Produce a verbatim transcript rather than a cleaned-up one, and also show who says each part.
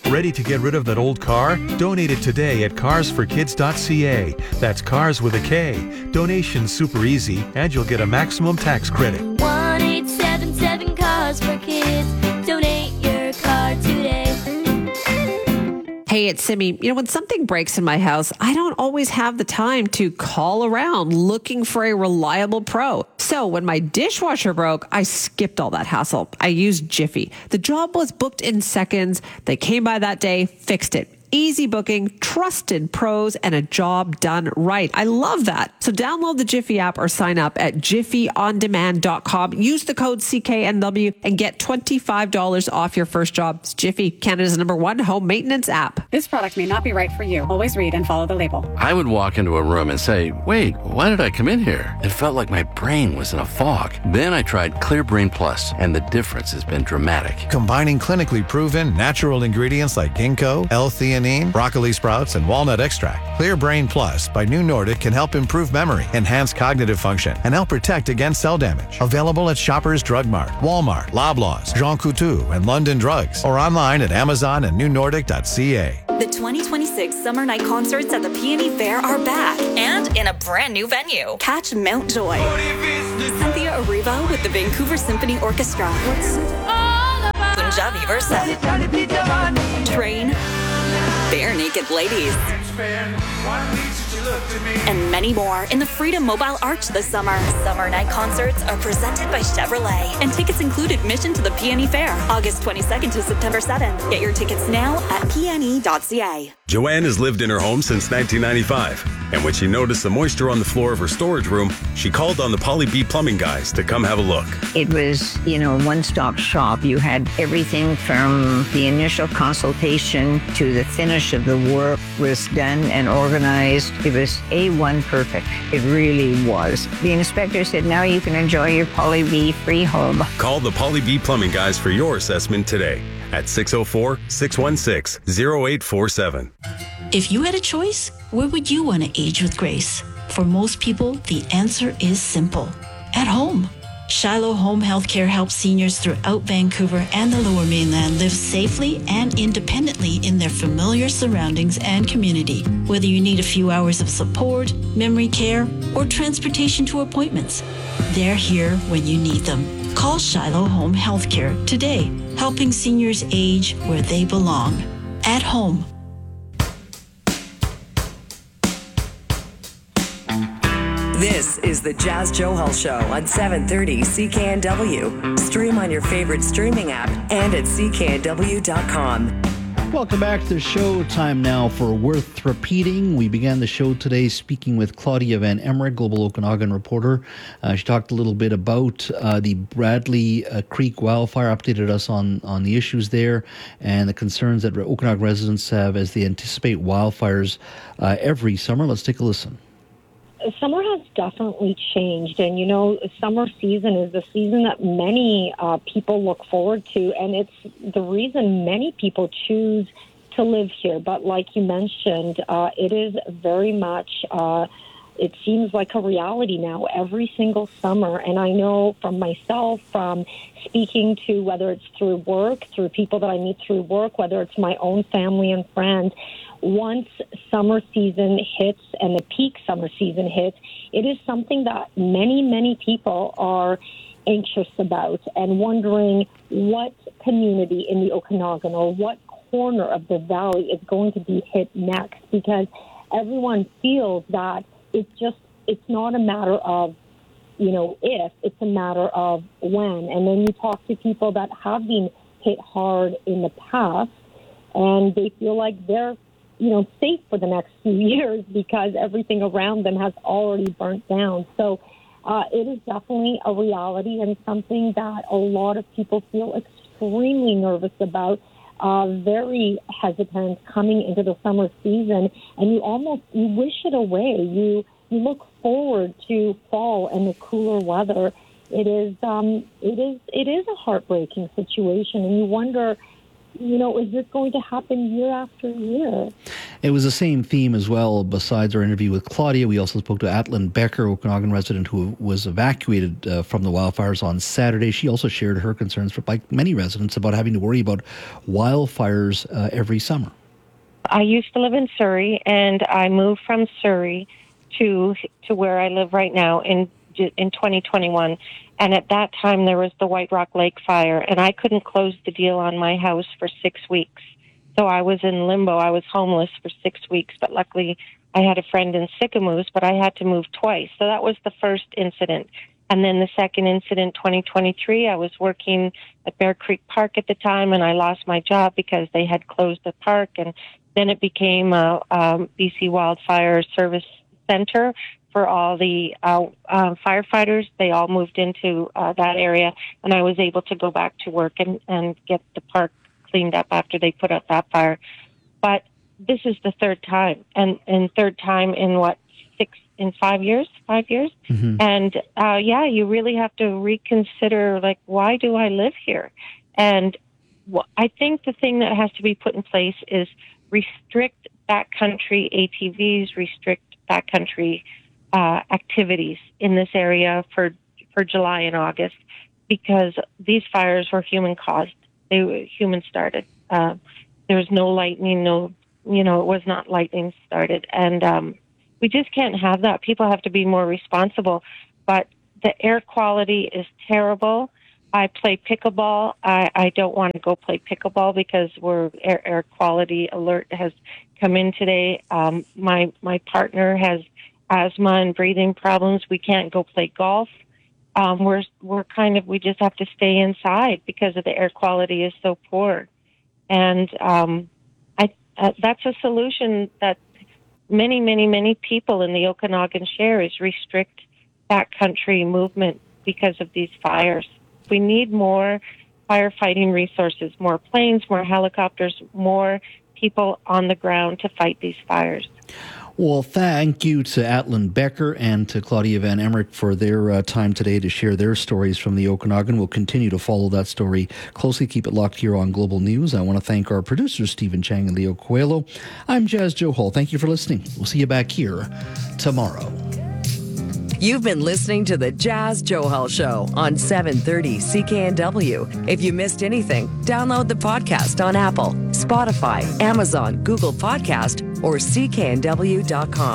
Speaker 1: Ready to get rid of that old car? Donate it today at cars for kids dot c a. That's cars with a K. Donation's super easy, and you'll get a maximum tax credit.
Speaker 2: one eight seven seven Cars for Kids. Donate your car today.
Speaker 3: Hey, it's Simi. You know, when something breaks in my house, I don't always have the time to call around looking for a reliable pro. So when my dishwasher broke, I skipped all that hassle. I used Jiffy. The job was booked in seconds. They came by that day, fixed it. Easy booking, trusted pros, and a job done right. I love that. So download the Jiffy app or sign up at jiffy on demand dot com. Use the code C K N W and get twenty-five dollars off your first job. It's Jiffy, Canada's number one home maintenance app.
Speaker 4: This product may not be right for you. Always read and follow the label.
Speaker 5: I would walk into a room and say, wait, why did I come in here? It felt like my brain was in a fog. Then I tried Clear Brain Plus, and the difference has been dramatic.
Speaker 6: Combining clinically proven natural ingredients like ginkgo, L-theanine, broccoli sprouts, and walnut extract, Clear Brain Plus by New Nordic can help improve memory, enhance cognitive function, and help protect against cell damage. Available at Shoppers Drug Mart, Walmart, Loblaws, Jean Coutu, and London Drugs, or online at Amazon and new nordic dot c a.
Speaker 7: The twenty twenty-six Summer Night Concerts at the Peony Fair are back and in a brand new venue. Catch Mount Joy, Cynthia Erivo with the Vancouver Symphony Orchestra, Punjabi Versa, Train, Bare Naked Ladies, and many more in the Freedom Mobile Arch this summer. Summer Night Concerts are presented by Chevrolet, and tickets include admission to the Peony Fair, August twenty-second to September seventh. Get your tickets now at p n e dot c a.
Speaker 8: Joanne has lived in her home since nineteen ninety-five, and when she noticed the moisture on the floor of her storage room, she called on the Polly B plumbing guys to come have a look.
Speaker 9: It was, you know, one-stop shop. You had everything from the initial consultation to the finish of the work was done and organized. It was A one perfect. It really was. The inspector said, now you can enjoy your Polly B free home.
Speaker 8: Call the Polly B plumbing guys for your assessment today at six oh four, six one six, oh eight four seven.
Speaker 10: If you had a choice, where would you want to age with grace? For most people, the answer is simple. At home. Shiloh Home Healthcare helps seniors throughout Vancouver and the Lower Mainland live safely and independently in their familiar surroundings and community. Whether you need a few hours of support, memory care, or transportation to appointments, they're here when you need them. Call Shiloh Home Healthcare today, helping seniors age where they belong. At home.
Speaker 11: This is the Jazz Johal Show on seven thirty C K N W. Stream on your favorite streaming app and at c k n w dot com.
Speaker 12: Welcome back to the show. Time now for Worth Repeating. We began the show today speaking with Claudia Van Emmerich, Global Okanagan reporter. Uh, she talked a little bit about uh, the Bradley uh, Creek wildfire, updated us on, on the issues there and the concerns that Okanagan residents have as they anticipate wildfires uh, every summer. Let's take a listen.
Speaker 13: Summer has definitely changed, and you know, summer season is the season that many uh, people look forward to, and it's the reason many people choose to live here. But like you mentioned, uh, it is very much, uh, it seems like a reality now every single summer, and I know from myself, from speaking to whether it's through work, through people that I meet through work, whether it's my own family and friends, once summer season hits and the peak summer season hits, it is something that many, many people are anxious about and wondering what community in the Okanagan or what corner of the valley is going to be hit next, because everyone feels that it's just, it's not a matter of, you know, if, it's a matter of when. And then you talk to people that have been hit hard in the past and they feel like they're, you know, safe for the next few years because everything around them has already burnt down. So uh, it is definitely a reality and something that a lot of people feel extremely nervous about, uh, very hesitant coming into the summer season, and you almost, you wish it away. You, you look forward to fall and the cooler weather. It is, um, it is, it is a heartbreaking situation, and you wonder, you know, is this going to happen year after year?
Speaker 12: It was the same theme as well. Besides our interview with Claudia, we also spoke to Atlin Becker, Okanagan resident who was evacuated uh, from the wildfires on Saturday. She also shared her concerns, for, like many residents, about having to worry about wildfires uh, every summer.
Speaker 14: I used to live in Surrey, and I moved from Surrey to to where I live right now in in twenty twenty-one. And at that time, there was the White Rock Lake fire, and I couldn't close the deal on my house for six weeks. So I was in limbo. I was homeless for six weeks, but luckily I had a friend in Sicamous, but I had to move twice. So that was the first incident. And then the second incident, twenty twenty-three, I was working at Bear Creek Park at the time, and I lost my job because they had closed the park. And then it became a, a B C Wildfire Service Center for all the uh, uh, firefighters. They all moved into uh, that area, and I was able to go back to work and, and get the park cleaned up after they put out that fire. But this is the third time, and, and third time in what, six, in five years, five years? Mm-hmm. And uh, yeah, you really have to reconsider, like, why do I live here? And wh- I think the thing that has to be put in place is restrict backcountry A T Vs, restrict backcountry uh, activities in this area for for July and August, because these fires were human caused. They were human started. Uh, there was no lightning, no, you know, it was not lightning started. And um, we just can't have that. People have to be more responsible. But the air quality is terrible. I play pickleball. I, I don't want to go play pickleball because we're air, air quality alert has come in today. Um, my my partner has asthma and breathing problems. We can't go play golf. Um, we're we're kind of we just have to stay inside because of the air quality is so poor, and um, I uh, that's a solution that many many many people in the Okanagan share is restrict backcountry movement because of these fires. We need more firefighting resources, more planes, more helicopters, more people on the ground to fight these fires.
Speaker 12: Well, thank you to Atlin Becker and to Claudia Van Emmerich for their uh, time today to share their stories from the Okanagan. We'll continue to follow that story closely. Keep it locked here on Global News. I want to thank our producers, Stephen Chang and Leo Coelho. I'm Jazz Joe Hall. Thank you for listening. We'll see you back here tomorrow.
Speaker 11: You've been listening to the Jazz Johal Show on seven thirty C K N W. If you missed anything, download the podcast on Apple, Spotify, Amazon, Google Podcast, or C K N W dot com.